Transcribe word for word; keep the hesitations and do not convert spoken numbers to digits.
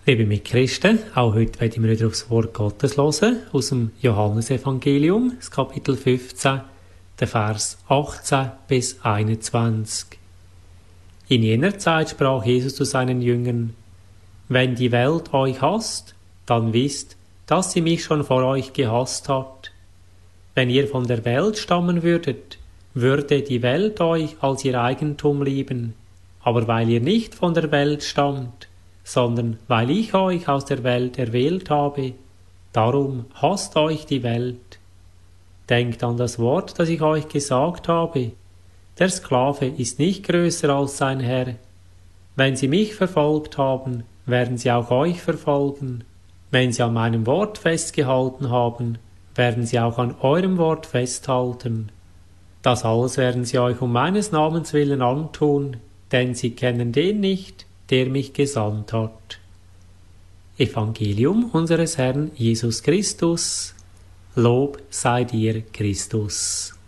Liebe Mitchristen, auch heute werden wir wieder aufs Wort Gottes hören, aus dem Johannesevangelium, das Kapitel fünfzehn, der Vers achtzehn bis einundzwanzig. In jener Zeit sprach Jesus zu seinen Jüngern: Wenn die Welt euch hasst, dann wisst, dass sie mich schon vor euch gehasst hat. Wenn ihr von der Welt stammen würdet, würde die Welt euch als ihr Eigentum lieben. Aber weil ihr nicht von der Welt stammt, sondern weil ich euch aus der Welt erwählt habe, darum hasst euch die Welt. Denkt an das Wort, das ich euch gesagt habe. Der Sklave ist nicht größer als sein Herr. Wenn sie mich verfolgt haben, werden sie auch euch verfolgen. Wenn sie an meinem Wort festgehalten haben, werden sie auch an eurem Wort festhalten. Das alles werden sie euch um meines Namens willen antun, denn sie kennen den nicht, der mich gesandt hat. Evangelium unseres Herrn Jesus Christus. Lob sei dir, Christus.